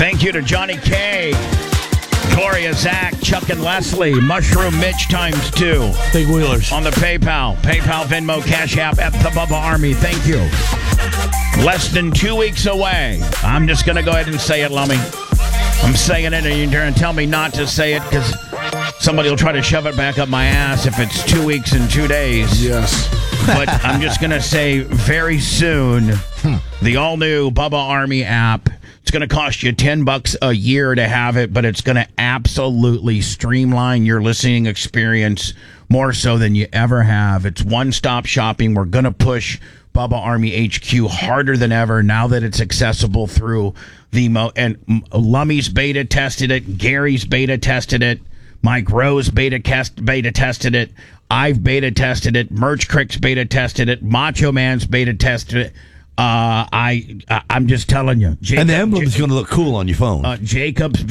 Thank you to Johnny K, Gloria, Zach, Chuck, and Leslie. Mushroom Mitch times 2. Big wheelers. On the PayPal, Venmo, Cash App at the Bubba Army. Thank you. Less than 2 weeks away. I'm just going to go ahead and say it, Lummy. I'm saying it, and you're going to tell me not to say it because somebody will try to shove it back up my ass if it's 2 weeks and 2 days. Yes. But I'm just going to say very soon, the all-new Bubba Army app. It's going to cost you $10 a year to have it, but it's going to absolutely streamline your listening experience more so than you ever have. It's one-stop shopping. We're going to push Bubba Army HQ harder than ever now that it's accessible through the and Lummy's beta tested it, Gary's beta tested it, Mike Rose beta tested it, I've beta tested it, Merch Crick's beta tested it, Macho Man's beta tested it. I'm just telling you. Jacob, and the emblem is going to look cool on your phone. Jacob's,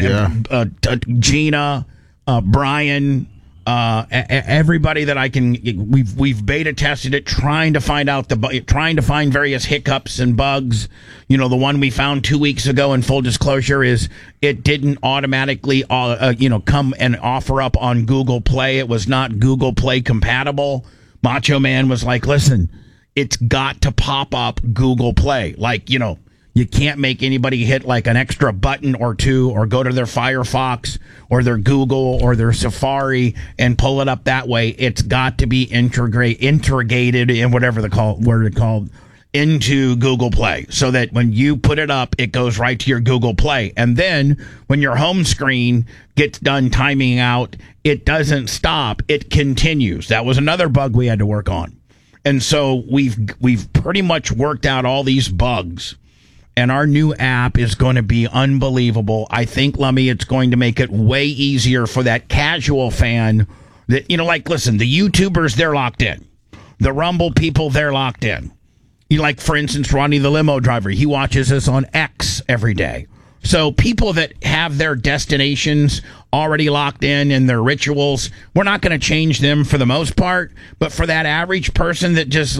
Gina, Brian, everybody that I can. We've beta tested it, trying to find various hiccups and bugs. You know, the one we found 2 weeks ago. In full disclosure, is it didn't automatically, come and offer up on Google Play. It was not Google Play compatible. Macho Man was like, "Listen, it's got to pop up Google Play. Like, you can't make anybody hit like an extra button or two or go to their Firefox or their Google or their Safari and pull it up that way. It's got to be integrated in whatever word it's called into Google Play so that when you put it up, it goes right to your Google Play. And then when your home screen gets done timing out, it doesn't stop. It continues. That was another bug we had to work on. And so we've pretty much worked out all these bugs, and our new app is going to be unbelievable. I think, Lummy, it's going to make it way easier for that casual fan that, listen, the YouTubers, they're locked in. The Rumble people, they're locked in. For instance, Ronnie the limo driver, he watches us on X every day. So people that have their destinations already locked in their rituals, we're not going to change them for the most part. But for that average person that just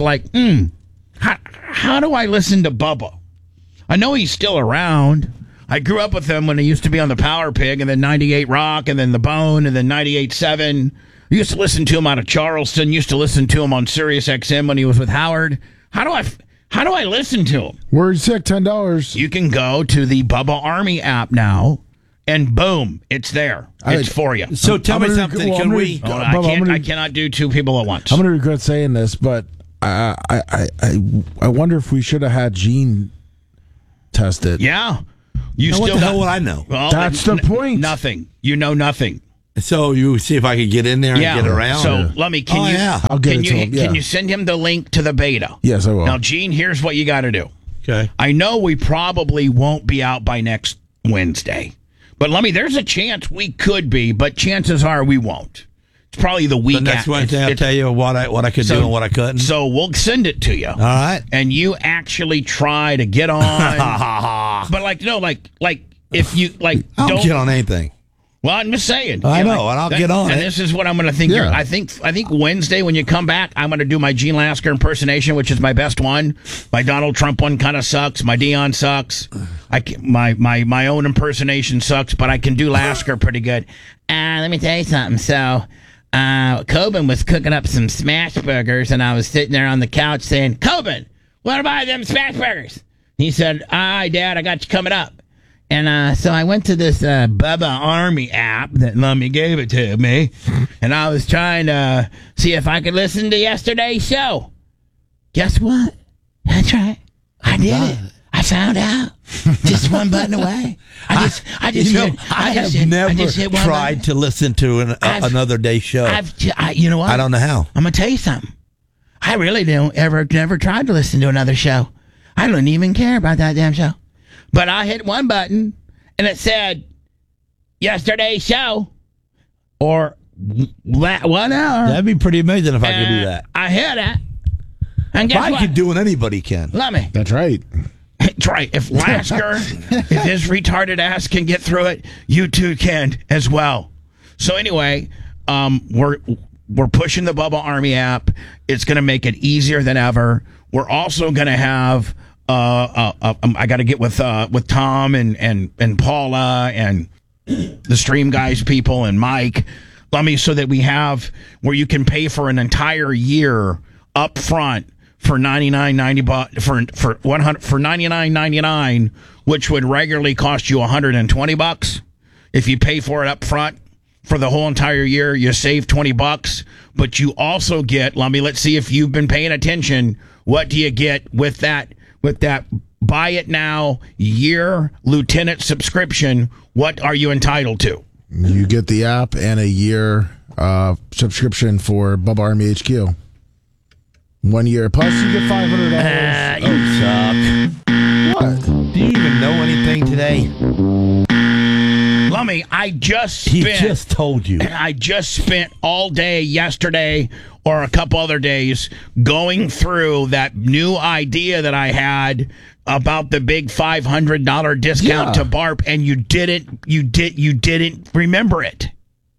how do I listen to Bubba? I know he's still around. I grew up with him when he used to be on the Power Pig and then 98 Rock and then The Bone and then 98.7. I used to listen to him out of Charleston. Used to listen to him on Sirius XM when he was with Howard. How do I listen to him? Word sick, $10. You can go to the Bubba Army app now, and boom, it's there. It's for you. So tell me something. I cannot do two people at once. I'm going to regret saying this, but I wonder if we should have had Gene test it. Yeah. What the hell would I know? Well, that's the point. Nothing. You know nothing. So you see if I could get in there and get around. So let me. I'll get it to him. Can you send him the link to the beta? Yes, I will. Now, Gene, here's what you got to do. Okay. I know we probably won't be out by next Wednesday, but there's a chance we could be, but chances are we won't. It's probably the week. The next Wednesday, I'll tell you what I could do and what I couldn't. So we'll send it to you. All right. And you actually try to get on, but if you I don't get on anything. Well, I'm just saying. I know, and I'll get on and it. This is what I'm going to think. Yeah. I think Wednesday when you come back, I'm going to do my Gene Lasker impersonation, which is my best one. My Donald Trump one kind of sucks. My Dion sucks. My own impersonation sucks, but I can do Lasker pretty good. Let me tell you something. So, Coben was cooking up some smash burgers, and I was sitting there on the couch saying, "Coben, what about them smash burgers?" He said, "All right, Dad, I got you coming up." And so I went to this Bubba Army app that Lummy gave it to me, and I was trying to see if I could listen to yesterday's show. Guess what? That's right. I did it. I found out. Just one button away. I have never tried to listen to another day show. You know what? I don't know how. I'm going to tell you something. I really never tried to listen to another show. I don't even care about that damn show. But I hit one button, and it said, yesterday's show, or 1 hour. That'd be pretty amazing if I could do that. I hit it. And guess what? I could do it, anybody can. Let me. That's right. That's right. If Lasker, if his retarded ass can get through it, you too can as well. So anyway, we're pushing the Bubba Army app. It's going to make it easier than ever. We're also going to have I got to get with Tom and Paula and the Stream Guys people and Mike. So that we have where you can pay for an entire year up front for $99.90 for $99.99, which would regularly cost you $120. If you pay for it up front for the whole entire year, you save $20. But you also get, let's see if you've been paying attention. What do you get with that? With that buy it now year Lieutenant subscription? What are you entitled to? You get the app and a year subscription for Bubba Army HQ. 1 year. Plus, you get $500. You suck. What? Do you even know anything today? Lummy, He just told you. I just spent all day yesterday or a couple other days going through that new idea that I had about the big $500 discount to BARP, and you didn't remember it.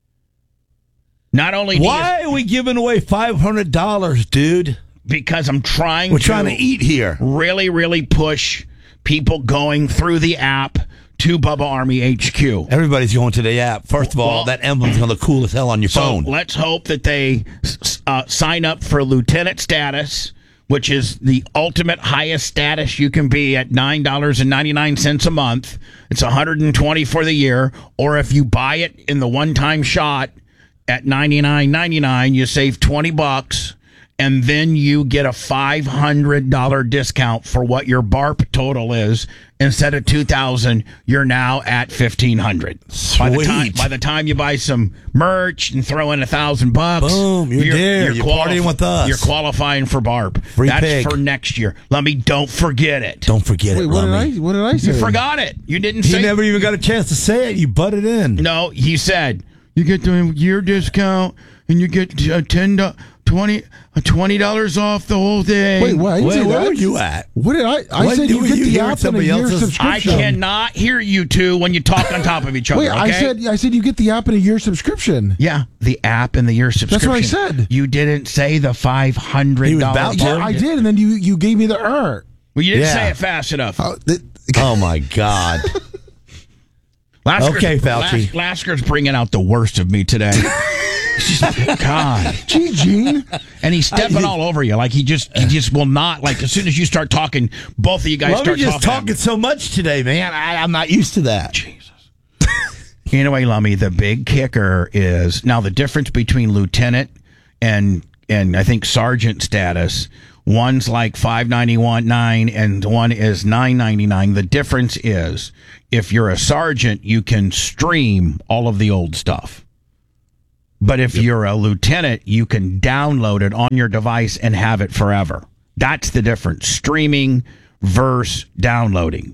Not only why are we giving away $500, dude? Because I'm trying. We're trying to eat here. Really, really push people going through the app to Bubba Army HQ. Everybody's going to the app. First of all, that emblem's going to look cool as hell on your phone. Let's hope that they sign up for Lieutenant status, which is the ultimate highest status you can be at $9.99 a month. It's $120 for the year. Or if you buy it in the one-time shot at $99.99, you save $20. And then you get a $500 discount for what your BARP total is. Instead of $2,000, you're now at $1,500. Sweet. By the time you buy some merch and throw in $1,000, boom, you're there. You're partying with us. You're qualifying for BARP. That's pig. For next year. Don't forget it. Don't forget it. What did I say? You forgot it. You didn't say. He never even got a chance to say it. You butted in. No, he said you get the year discount and you get $20 off the whole thing. Wait, what? Where were you at? What did I said you get the app and a year subscription. I cannot hear you two when you talk on top of each other. Wait, okay? I said you get the app and a year subscription. Yeah, the app and the year subscription. That's what I said. You didn't say the $500. Yeah, I did, and then you gave me the Well, you didn't say it fast enough. Oh my God. Okay, Fauci. Lasker's bringing out the worst of me today. God. Gee, Gene. And he's stepping all over you. Like he just will not. Like as soon as you start talking, both of you guys start just talking so much today, man. I'm not used to that. Jesus. Anyway, Lummy, the big kicker is now the difference between lieutenant and I think sergeant status. One's like $5.91 and one is $9.99. The difference is if you're a sergeant, you can stream all of the old stuff. But if you're a lieutenant, you can download it on your device and have it forever. That's the difference. Streaming versus downloading.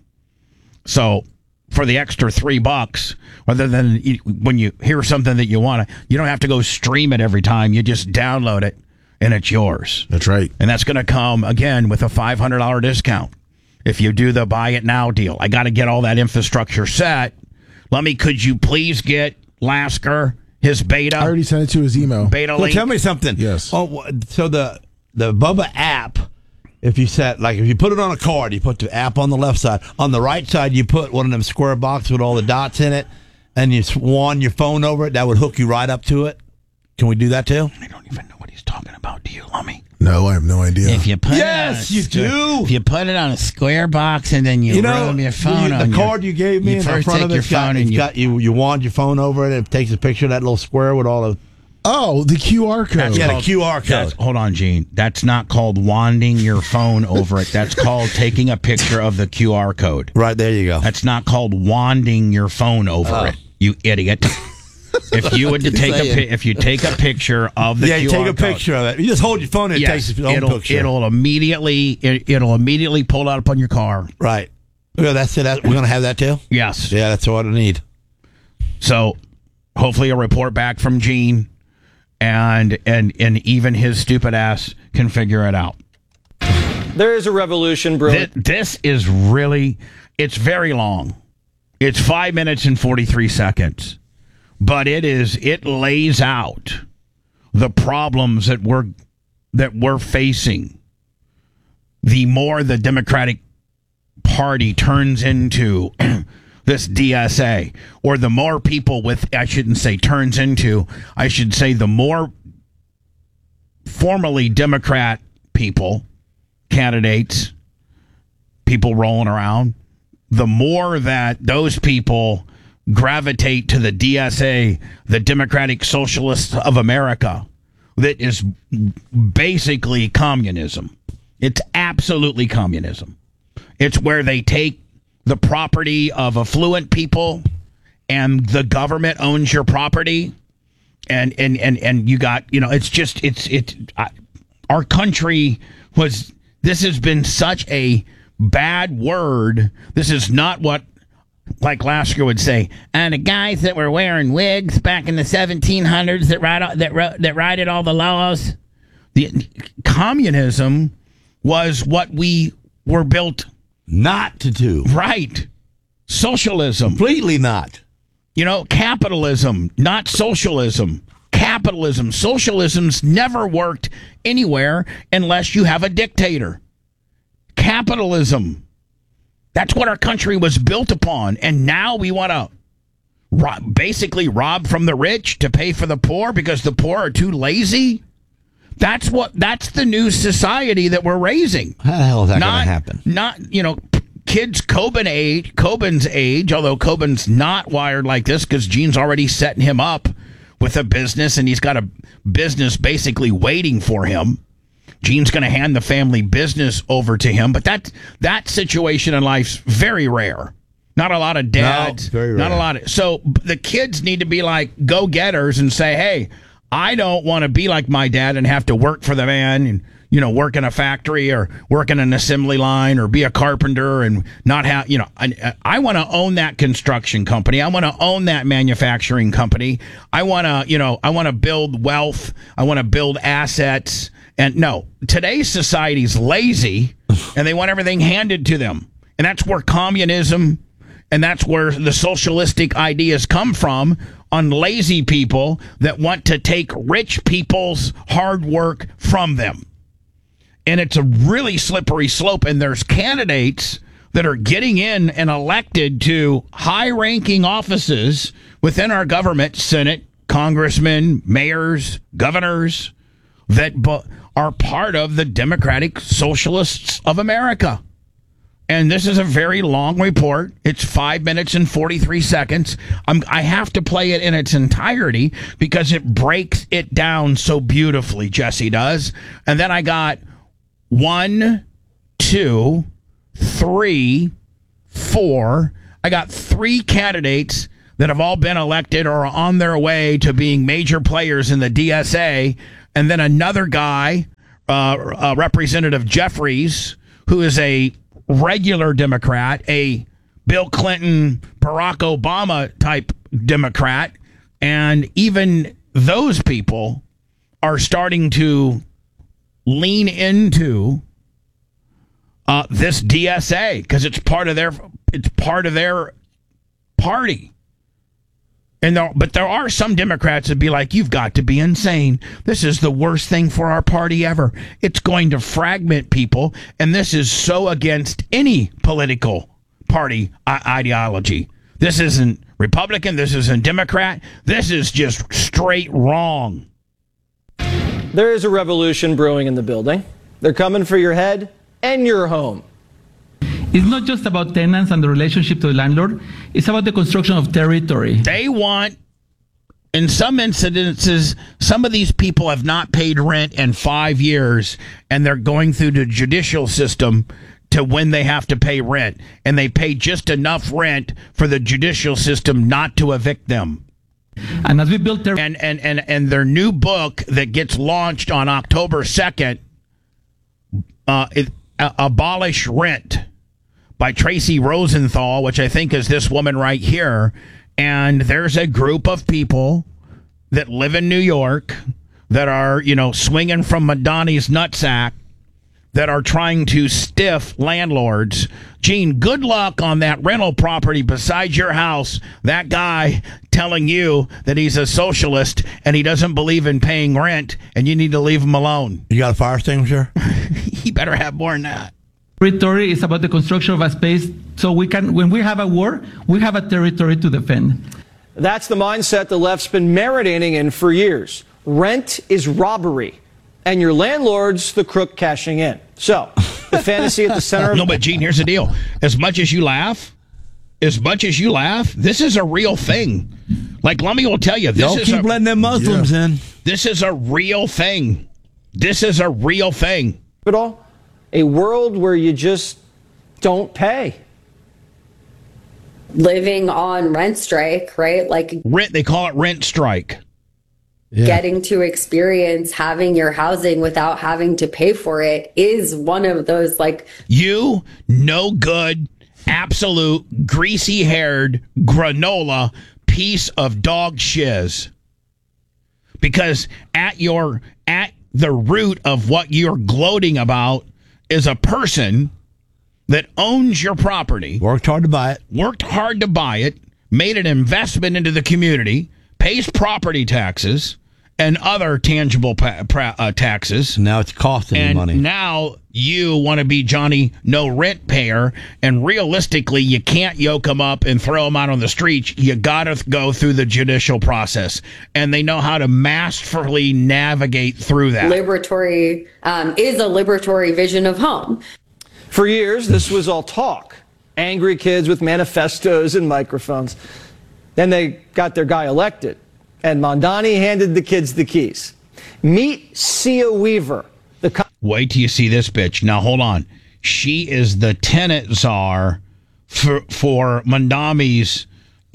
So for the extra $3, rather than when you hear something that you want to, you don't have to go stream it every time. You just download it and it's yours. That's right. And that's going to come, again, with a $500 discount if you do the buy it now deal. I got to get all that infrastructure set. Could you please get Lasker his beta? I already sent it to his email. Beta link. Tell me something. Yes. Oh, so the Bubba app, if you put it on a card, you put the app on the left side. On the right side, you put one of them square boxes with all the dots in it, and you swan your phone over it. That would hook you right up to it. Can we do that too? I don't even know what he's talking about. Do you, Lummy? No, I have no idea. If you put you do. If you put it on a square box and then you roll your phone on the card you gave me in the front of it, you wand your phone over it. It takes a picture of that little square with all the. Oh, the QR code. The QR code. Hold on, Gene. That's not called wanding your phone over it. That's called taking a picture of the QR code. Right, there you go. That's not called wanding your phone over it, you idiot. If you would if you take a picture of the QR you take a picture of it. You just hold your phone and it takes its own picture. It'll immediately pull out up on your car. Right. Well, that's it. We're gonna have that too. Yes. Yeah, that's what I need. So, hopefully, a report back from Gene, and even his stupid ass can figure it out. There is a revolution brewing. This is really. It's very long. It's 5 minutes and 43 seconds. But it lays out the problems that we're facing. The more the Democratic party turns into this DSA, or the more people with, I shouldn't say turns into, I should say the more formerly Democrat people, candidates, people rolling around, the more that those people gravitate to the DSA, the Democratic Socialists of America, that is basically communism. It's absolutely communism. It's where they take the property of affluent people and the government owns your property. And you got, it's just, our country this has been such a bad word. This is not what, like Lasker would say, and the guys that were wearing wigs back in the 1700s that righted all the laws. The communism was what we were built not to do. Right. Socialism. Completely not. Capitalism, not socialism. Capitalism. Socialism's never worked anywhere unless you have a dictator. Capitalism. That's what our country was built upon. And now we want to basically rob from the rich to pay for the poor because the poor are too lazy. That's the new society that we're raising. How the hell is that going to happen? Not, kids Coben's age, although Coben's not wired like this because Gene's already setting him up with a business and he's got a business basically waiting for him. Gene's going to hand the family business over to him, but that situation in life's very rare. Not a lot of dads. No, very rare. Not a lot of. So the kids need to be like go-getters and say, hey, I don't want to be like my dad and have to work for the man and, work in a factory or work in an assembly line or be a carpenter and not have, I want to own that construction company. I want to own that manufacturing company. I want to build wealth. I want to build assets. And no, today's society's lazy and they want everything handed to them. And that's where communism and that's where the socialistic ideas come from, on lazy people that want to take rich people's hard work from them. And it's a really slippery slope. And there's candidates that are getting in and elected to high-ranking offices within our government, Senate, congressmen, mayors, governors, that are part of the Democratic Socialists of America. And this is a very long report. It's 5 minutes and 43 seconds. I have to play it in its entirety because it breaks it down so beautifully, Jesse does. And then I got 1, 2, 3, 4. I got 3 candidates that have all been elected or are on their way to being major players in the DSA. And then another guy, Representative Jeffries, who is a regular Democrat, a Bill Clinton, Barack Obama type Democrat. And even those people are starting to lean into this DSA because it's part of their party. But there are some Democrats that be like, you've got to be insane. This is the worst thing for our party ever. It's going to fragment people, and this is so against any political party ideology. This isn't Republican. This isn't Democrat. This is just straight wrong. There is a revolution brewing in the building. They're coming for your head and your home. It's not just about tenants and the relationship to the landlord. It's about the construction of territory. They want, in some incidences, some of these people have not paid rent in 5 years, and they're going through the judicial system to when they have to pay rent. And they pay just enough rent for the judicial system not to evict them. And as we built and their new book that gets launched on October 2nd, Abolish Rent, by Tracy Rosenthal, which I think is this woman right here. And there's a group of people that live in New York that are, swinging from Madani's nutsack, that are trying to stiff landlords. Gene, good luck on that rental property beside your house. That guy telling you that he's a socialist and he doesn't believe in paying rent and you need to leave him alone. You got a fire extinguisher? He better have more than that. Territory is about the construction of a space so we can, when we have a war, we have a territory to defend. That's the mindset the left's been marinating in for years. Rent is robbery, and your landlord's the crook cashing in. So, the fantasy at the center of... No, but Gene, here's the deal. As much as you laugh, this is a real thing. Like Lummy will tell you, Don't keep letting them Muslims in. This is a real thing. This is a real thing. A world where you just don't pay. Living on rent strike, right? Like Rent, they call it rent strike. Yeah. getting to experience having your housing without having to pay for it is one of those, like, You no good, absolute greasy haired granola piece of dog shiz. Because at the root of what you're gloating about is a person that owns your property, Worked hard to buy it, made an investment into the community, pays property taxes and other tangible taxes. Now it's costing you And money. now you want to be Johnny no rent payer, and realistically, you can't yoke them up and throw them out on the streets. You got to go through the judicial process, and they know how to masterfully navigate through that. liberatory, is a liberatory vision of home. For years, this was all talk. Angry kids with manifestos and microphones. Then they got their guy elected, and Mondani handed the kids the keys. Meet Sia Weaver. Wait till you see this bitch. Now, hold on. She is the tenant czar for Mondami's,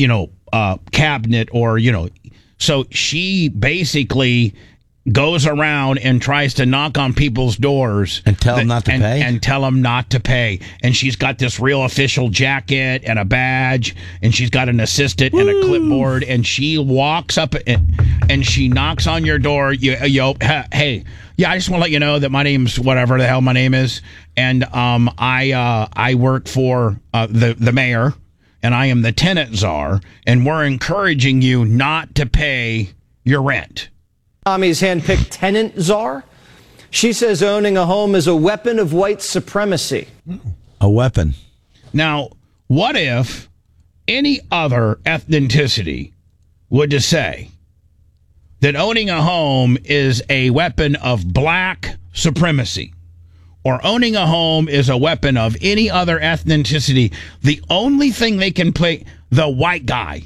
cabinet, or, so she basically goes around and tries to knock on people's doors And tell them not to pay? And tell them not to pay. And she's got this real official jacket and a badge, and she's got an assistant and a clipboard, and she walks up and she knocks on your door. Hey, yeah, I just want to let you know that my name's whatever the hell my name is, and I work for the mayor, and I am the tenant czar, and we're encouraging you not to pay your rent. Tommy's handpicked tenant czar. She says owning a home is a weapon of white supremacy. A weapon. Now, what if any other ethnicity would to say that owning a home is a weapon of black supremacy, or owning a home is a weapon of any other ethnicity? The only thing they can play, the white guy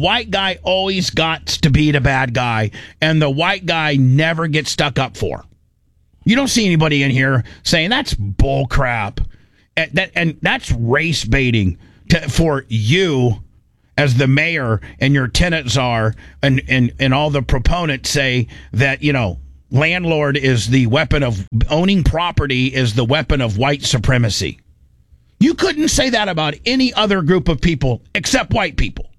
always got to be the bad guy, and the white guy never gets stuck up for. You don't see anybody in here saying that's bull crap. And that's race baiting for you as the mayor and your tenant czar, and all the proponents say that, landlord is the weapon of owning property, is the weapon of white supremacy. You couldn't say that about any other group of people except white people.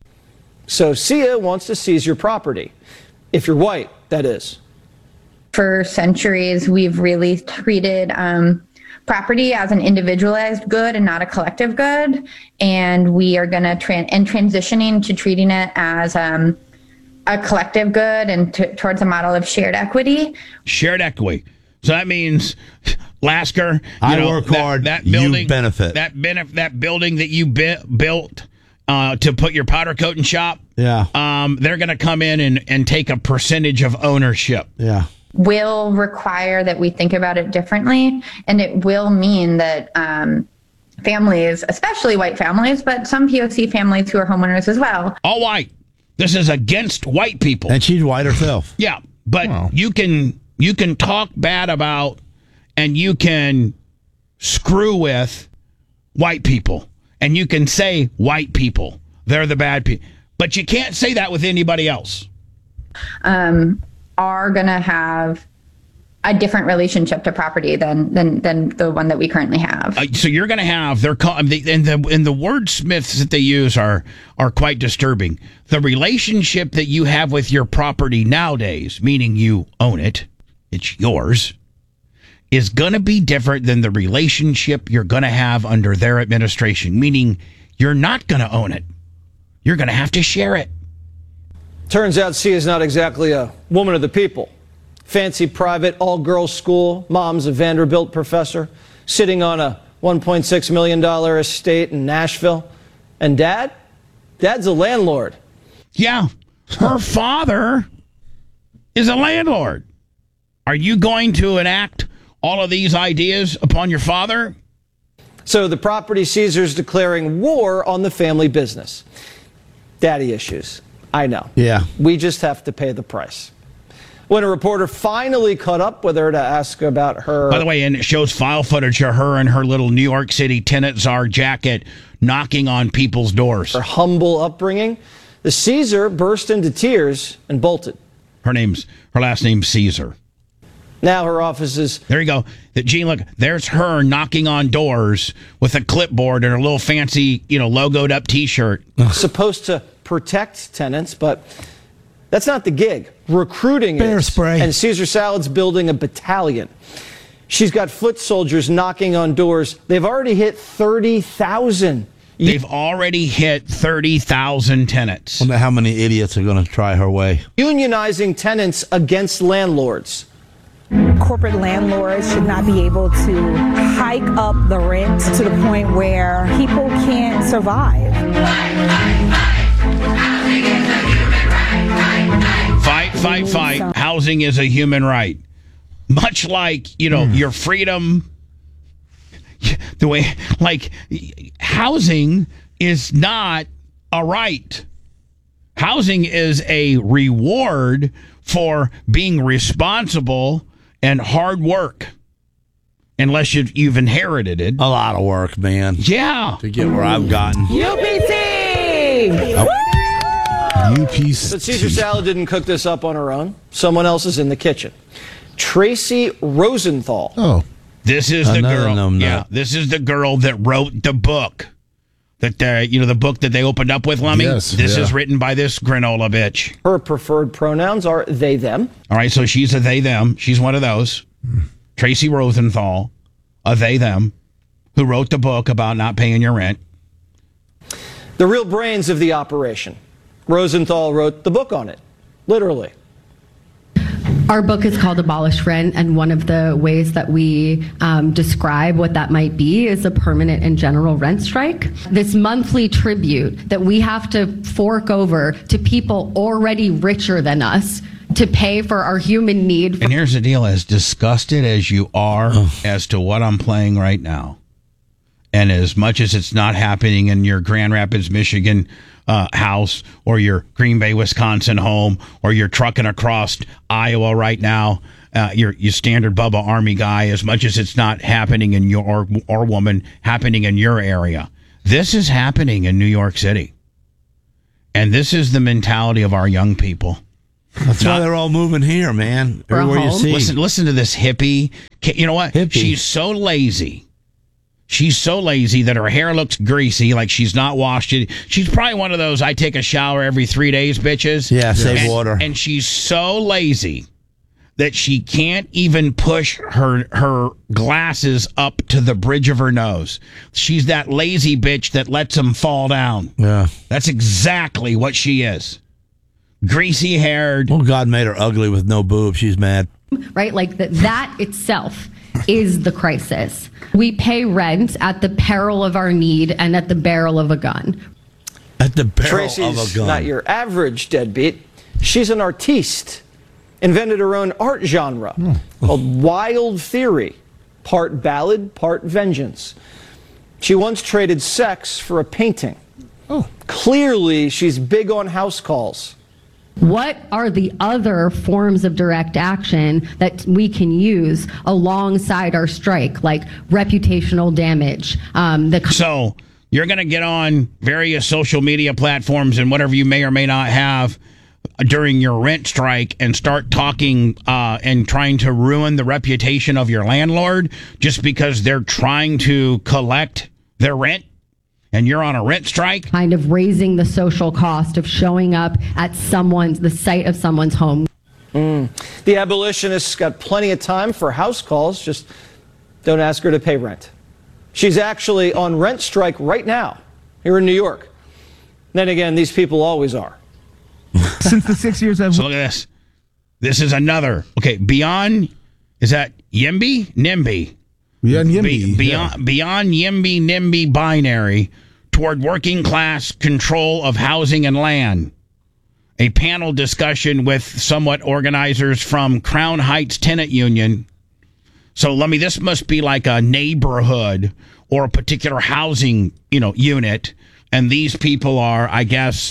So Sia wants to seize your property. If you're white, that is. For centuries, we've really treated property as an individualized good and not a collective good. And we are going to transitioning to treating it as a collective good and towards a model of shared equity. Shared equity. So that means, Lasker, I work hard, that building, you benefit. That building that you built to put your powder coating shop. Yeah. They're going to come in and take a percentage of ownership. Yeah. Will require that we think about it differently, and it will mean that families, especially white families, but some POC families who are homeowners as well. All white. This is against white people. And she's white herself. Yeah, but Wow. you can talk bad about, and you can screw with white people, and you can say white people, they're the bad people, but you can't say that with anybody else. Are going to have a different relationship to property than the one that we currently have. So you're going to have and the wordsmiths that they use are quite disturbing. The relationship that you have with your property nowadays, meaning you own it, it's yours, is going to be different than the relationship you're going to have under their administration, meaning you're not going to own it. You're going to have to share it. Turns out Sia's not exactly a woman of the people. Fancy private all-girls school, mom's a Vanderbilt professor, sitting on a $1.6 million estate in Nashville. And Dad's a landlord. Yeah, her father is a landlord. Are you going to enact all of these ideas upon your father? So the property Caesar's declaring war on the family business. Daddy issues. I know. Yeah. We just have to pay the price. When a reporter finally caught up with her to ask about her... By the way, and it shows file footage of her in her little New York City tenant czar jacket knocking on people's doors. her humble upbringing, the Caesar burst into tears and bolted. Her last name's Caesar. Now her office is... There you go. Gene, look, there's her knocking on doors with a clipboard and her little fancy, logoed up T-shirt. supposed to protect tenants, but that's not the gig. Recruiting Bear is. spray. And Caesar Salad's building a battalion. She's got foot soldiers knocking on doors. They've already hit 30,000. They've already hit 30,000 tenants. Wonder how many idiots are going to try her way. Unionizing tenants against landlords. Corporate landlords should not be able to hike up the rent to the point where people can't survive. Fight. Housing is a human right. Much like, your freedom. The way, housing is not a right. Housing is a reward for being responsible and hard work. Unless you've inherited it. A lot of work, man. Yeah. To get where I've gotten. UPC! UPC. But Caesar Salad didn't cook this up on her own. Someone else is in the kitchen. Tracy Rosenthal. Oh. This is the Another girl. numbnut. Yeah, this is the girl that wrote the book. That the book that they opened up with, Lummy. Yes, this yeah. is written by this granola bitch. Her preferred pronouns are they, them. All right, so she's a they them. She's one of those. Tracy Rosenthal, a they them, who wrote the book about not paying your rent. The real brains of the operation. Rosenthal wrote the book on it, literally. Our book is called Abolish Rent, and one of the ways that we describe what that might be is a permanent and general rent strike. This monthly tribute that we have to fork over to people already richer than us to pay for our human need. And here's the deal, as disgusted as you are as to what I'm playing right now, and as much as it's not happening in your Grand Rapids, Michigan house, or your Green Bay, Wisconsin home, or you're trucking across Iowa right now, your standard Bubba Army guy, as much as it's not happening in your or woman happening in your area. This is happening in New York City. And this is the mentality of our young people. That's why they're all moving here, man. For a Everywhere you home? see. Listen to this hippie. You know what? Hippie. She's so lazy. She's so lazy that her hair looks greasy, like she's not washed it. She's probably one of those I take a shower every 3 days bitches. Yeah, save water. And she's so lazy that she can't even push her glasses up to the bridge of her nose. She's that lazy bitch that lets them fall down. Yeah. That's exactly what she is. Greasy haired. Well, God made her ugly with no boobs. She's mad. Right? Like that itself is the crisis. We pay rent at the peril of our need and at the barrel of a gun. At the barrel Tracy's of a gun. not your average deadbeat. She's an artiste. Invented her own art genre called Wild Theory. Part ballad, part vengeance. She once traded sex for a painting. Oh. Clearly, she's big on house calls. What are the other forms of direct action that we can use alongside our strike, like reputational damage? So you're going to get on various social media platforms and whatever you may or may not have during your rent strike and start talking and trying to ruin the reputation of your landlord just because they're trying to collect their rent and you're on a rent strike? kind of raising the social cost of showing up at the site of someone's home. The abolitionists got plenty of time for house calls, just don't ask her to pay rent. She's actually on rent strike right now here in New York. Then again, these people always are. Since the 6 years I've So look at this. This is another. Okay, beyond, is that Yimby? NIMBY. Beyond YIMBY. Beyond YIMBY, NIMBY binary toward working class control of housing and land. A panel discussion with somewhat organizers from Crown Heights Tenant Union. So this must be like a neighborhood or a particular housing, unit. And these people are, I guess,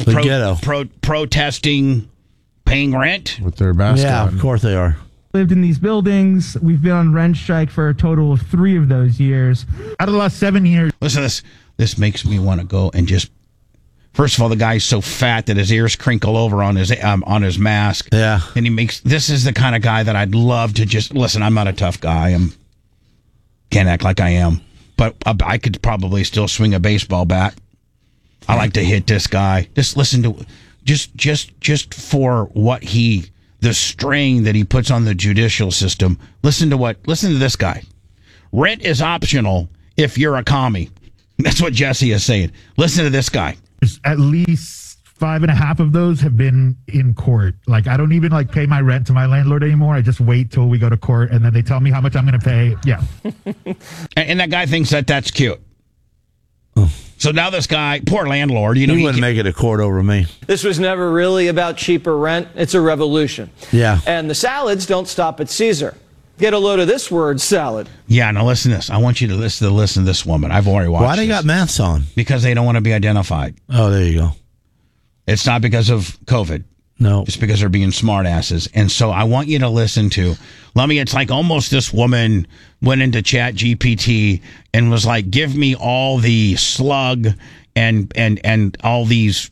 protesting paying rent with their mask on. Yeah, of course they are. Lived in these buildings. We've been on rent strike for a total of 3 of those years. Out of the last 7 years. Listen to this. This makes me want to go and just. First of all, the guy's so fat that his ears crinkle over on his mask. Yeah, and this is the kind of guy that I'd love to just listen. I'm not a tough guy. Can't act like I am, but I could probably still swing a baseball bat. I like to hit this guy. Just listen to, just for the strain that he puts on the judicial system. Listen to this guy. Rent is optional if you're a commie. That's what Jesse is saying. Listen to this guy. At least 5.5 of those have been in court. Like, I don't even pay my rent to my landlord anymore. I just wait till we go to court, and then they tell me how much I'm going to pay. Yeah. And that guy thinks that's cute. Oh. So now this guy, poor landlord, he wouldn't make it a court over me. This was never really about cheaper rent. It's a revolution. Yeah. And the salads don't stop at Caesar. Get a load of this word salad. Yeah, now listen to this. I want you to listen to this woman. I've already watched Why they got masks on? Because they don't want to be identified. Oh, there you go. It's not because of COVID. No. It's because they're being smartasses. And so I want you to listen to, it's like almost this woman went into Chat GPT and was like, give me all the slug and all these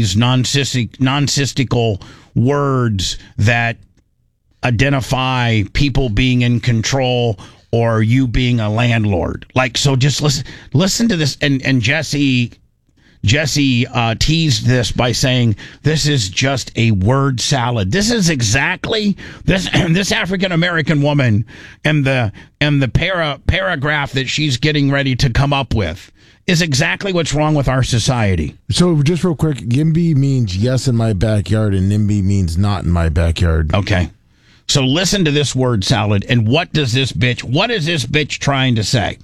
nonsensical words that identify people being in control or you being a landlord. So just listen to this. And Jesse teased this by saying this is just a word salad. This is exactly this African American woman and the paragraph that she's getting ready to come up with is exactly what's wrong with our society. So just real quick, YIMBY means yes in my backyard and NIMBY means not in my backyard. Okay. So listen to this word salad, and what is this bitch trying to say?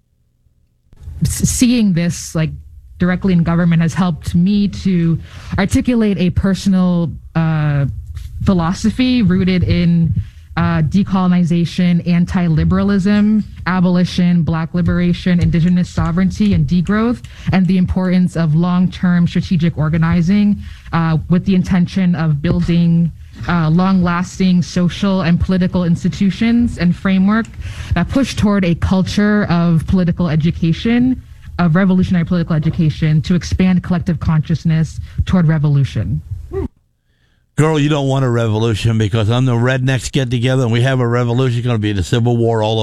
Seeing this directly in government has helped me to articulate a personal philosophy rooted in decolonization, anti-liberalism, abolition, Black liberation, indigenous sovereignty, and degrowth, and the importance of long-term strategic organizing with the intention of building long-lasting social and political institutions and framework that push toward a culture of political education, of revolutionary political education, to expand collective consciousness toward revolution. Girl, you don't want a revolution because I'm the rednecks get together and we have a revolution. It's going to be the Civil War all over.